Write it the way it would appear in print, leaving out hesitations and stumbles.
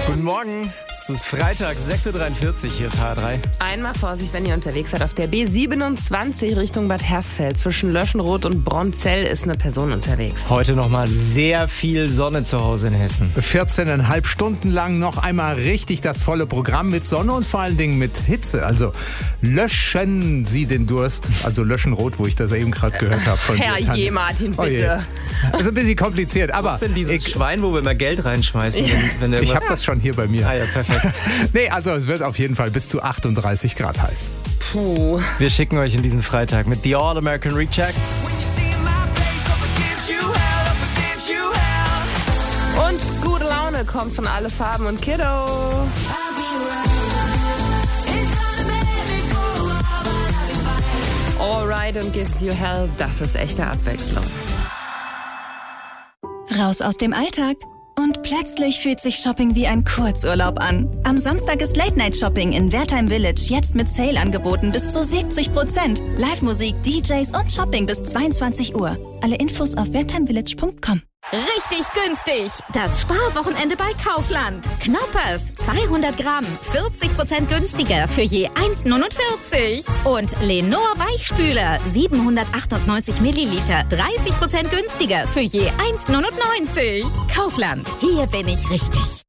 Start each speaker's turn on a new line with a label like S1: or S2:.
S1: Guten Morgen. Es ist Freitag, 6.43 Uhr, hier ist HR3.
S2: Einmal Vorsicht, wenn ihr unterwegs seid. Auf der B27 Richtung Bad Hersfeld zwischen Löschenroth und Bronzell ist eine Person unterwegs.
S1: Heute nochmal sehr viel Sonne zu Hause in Hessen.
S3: 14,5 Stunden lang noch einmal richtig das volle Programm mit Sonne und vor allen Dingen mit Hitze. Also löschen Sie den Durst. Also Löschenrot, wo ich das eben gerade gehört habe. Von
S2: Herrje, Martin, bitte.
S3: Oh je. Das ist ein bisschen kompliziert, aber...
S1: Was ist denn dieses Schwein, wo wir immer Geld reinschmeißen? Wenn
S3: Ich habe das schon hier bei mir.
S1: Ah ja, perfekt.
S3: Nee, also es wird auf jeden Fall bis zu 38 Grad heiß.
S2: Puh.
S1: Wir schicken euch in diesen Freitag mit The All American Rejects.
S2: Und gute Laune kommt von Alle Farben und Kiddo. Alright und Gives You Hell, das ist echte Abwechslung.
S4: Raus aus dem Alltag. Und plötzlich fühlt sich Shopping wie ein Kurzurlaub an. Am Samstag ist Late-Night-Shopping in Wertheim Village jetzt mit Sale-Angeboten bis zu 70%. Live-Musik, DJs und Shopping bis 22 Uhr. Alle Infos auf wertheimvillage.com.
S5: Richtig günstig. Das Sparwochenende bei Kaufland. Knoppers, 200 Gramm, 40% günstiger für je 1,49. Und Lenor Weichspüler, 798 Milliliter, 30% günstiger für je 1,99. Kaufland, hier bin ich richtig.